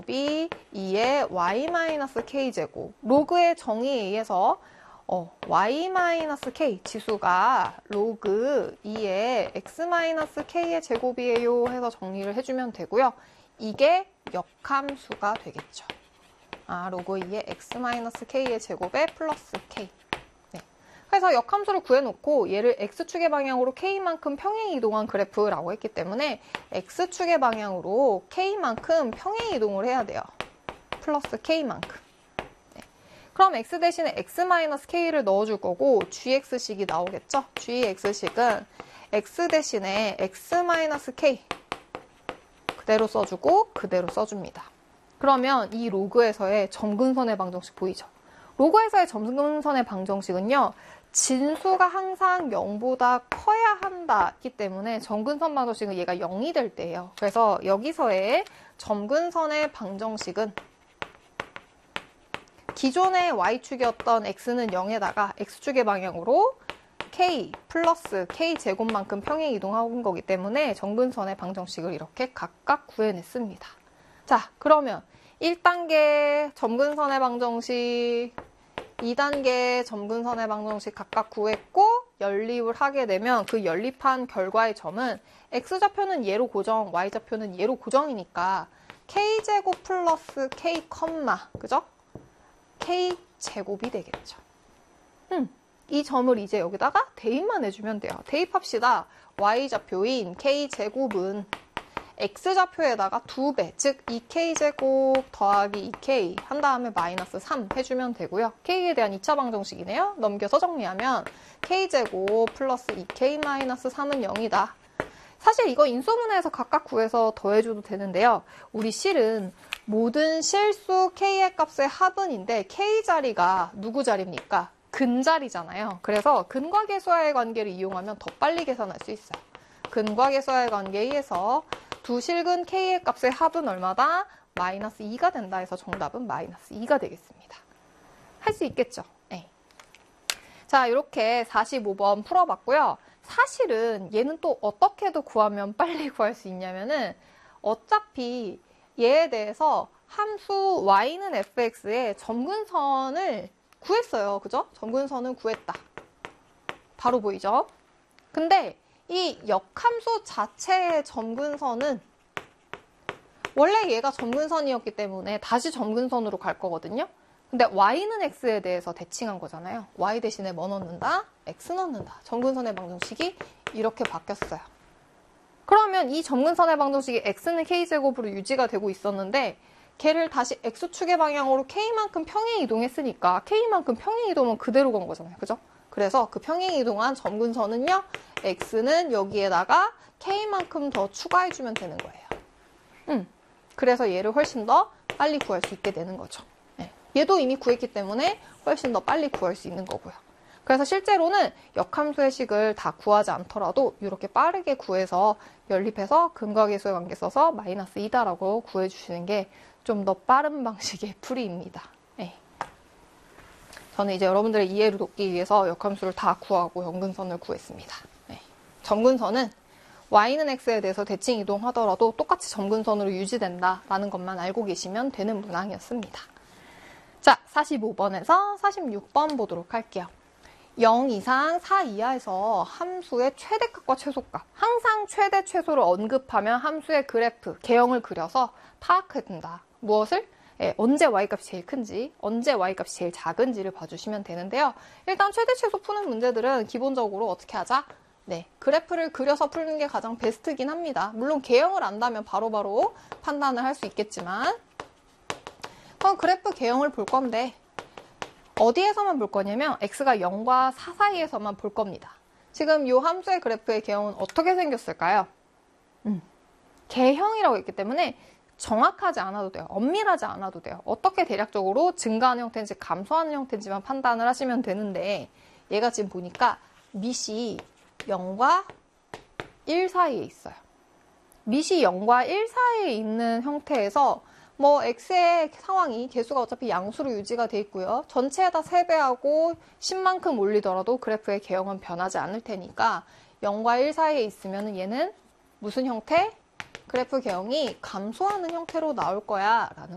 제곱이 2의 y-k제곱. 로그의 정의에 의해서 y-k 지수가 로그 2의 x-k의 제곱이에요 해서 정리를 해주면 되고요. 이게 역함수가 되겠죠. 로그 2의 x-k의 제곱에 플러스 k. 네. 그래서 역함수를 구해놓고 얘를 x축의 방향으로 k만큼 평행 이동한 그래프라고 했기 때문에 x축의 방향으로 k만큼 평행 이동을 해야 돼요. 플러스 k만큼. 그럼 x 대신에 x-k를 넣어줄 거고 gx식이 나오겠죠? gx식은 x 대신에 x-k 그대로 써주고 그대로 써줍니다. 그러면 이 로그에서의 점근선의 방정식 보이죠? 로그에서의 점근선의 방정식은요. 진수가 항상 0보다 커야 한다기 때문에 점근선 방정식은 얘가 0이 될 때예요. 그래서 여기서의 점근선의 방정식은 기존의 y축이었던 x는 0에다가 x축의 방향으로 k 플러스 k제곱만큼 평행 이동한 거기 때문에 점근선의 방정식을 이렇게 각각 구해냈습니다. 자, 그러면 1단계 점근선의 방정식, 2단계 점근선의 방정식 각각 구했고 연립을 하게 되면 그 연립한 결과의 점은 x좌표는 얘로 고정, y좌표는 얘로 고정이니까 k제곱 플러스 k, 그죠? k제곱이 되겠죠. 이 점을 이제 여기다가 대입만 해주면 돼요. 대입합시다. y좌표인 k제곱은 x좌표에다가 2배, 즉 2k제곱 더하기 2k 한 다음에 마이너스 3 해주면 되고요. k에 대한 2차 방정식이네요. 넘겨서 정리하면 k제곱 플러스 2k 마이너스 3은 0이다. 사실 이거 인수분해해서 각각 구해서 더해줘도 되는데요. 우리 실은 모든 실수 k의 값의 합은인데 k자리가 누구 자리입니까? 근자리잖아요. 그래서 근과 계수와의 관계를 이용하면 더 빨리 계산할 수 있어요. 근과 계수와의 관계에 의해서 두 실근 k의 값의 합은 얼마다? 마이너스 2가 된다 해서 정답은 마이너스 2가 되겠습니다. 할 수 있겠죠? 네. 자, 이렇게 45번 풀어봤고요. 사실은 얘는 또 어떻게도 구하면 빨리 구할 수 있냐면은 어차피 얘에 대해서 함수 y는 fx의 점근선을 구했어요. 그죠? 점근선을 구했다. 바로 보이죠? 근데 이 역함수 자체의 점근선은 원래 얘가 점근선이었기 때문에 다시 점근선으로 갈 거거든요. 근데 y는 x에 대해서 대칭한 거잖아요. y 대신에 뭐 넣는다? x 넣는다. 점근선의 방정식이 이렇게 바뀌었어요. 그러면 이 점근선의 방정식이 x는 k제곱으로 유지가 되고 있었는데 걔를 다시 x축의 방향으로 k만큼 평행 이동했으니까 k만큼 평행 이동은 그대로 간 거잖아요. 그죠? 그래서 그 평행 이동한 점근선은요. x는 여기에다가 k만큼 더 추가해주면 되는 거예요. 그래서 얘를 훨씬 더 빨리 구할 수 있게 되는 거죠. 네. 얘도 이미 구했기 때문에 훨씬 더 빨리 구할 수 있는 거고요. 그래서 실제로는 역함수의 식을 다 구하지 않더라도 이렇게 빠르게 구해서 연립해서 근과 계수의 관계 써서 마이너스 2다라고 구해주시는 게 좀 더 빠른 방식의 풀이입니다. 네. 저는 이제 여러분들의 이해를 돕기 위해서 역함수를 다 구하고 점근선을 구했습니다. 네. 점근선은 y는 x에 대해서 대칭 이동하더라도 똑같이 점근선으로 유지된다라는 것만 알고 계시면 되는 문항이었습니다. 자, 45번에서 46번 보도록 할게요. 0 이상 4 이하에서 함수의 최대값과 최소값. 항상 최대, 최소를 언급하면 함수의 그래프, 개형을 그려서 파악해야 된다. 무엇을? 언제 y값이 제일 큰지, 언제 y값이 제일 작은지를 봐주시면 되는데요. 일단 최대, 최소 푸는 문제들은 기본적으로 어떻게 하자? 네, 그래프를 그려서 풀는 게 가장 베스트긴 합니다. 물론 개형을 안다면 바로바로 판단을 할 수 있겠지만 그럼 그래프 개형을 볼 건데 어디에서만 볼 거냐면 x가 0과 4 사이에서만 볼 겁니다. 지금 이 함수의 그래프의 개형은 어떻게 생겼을까요? 개형이라고 했기 때문에 정확하지 않아도 돼요. 엄밀하지 않아도 돼요. 어떻게 대략적으로 증가하는 형태인지 감소하는 형태인지만 판단을 하시면 되는데 얘가 지금 보니까 밑이 0과 1 사이에 있어요. 밑이 0과 1 사이에 있는 형태에서 뭐 x의 상황이 개수가 어차피 양수로 유지가 돼 있고요. 전체에다 3배하고 10만큼 올리더라도 그래프의 개형은 변하지 않을 테니까 0과 1 사이에 있으면 얘는 무슨 형태? 그래프 개형이 감소하는 형태로 나올 거야 라는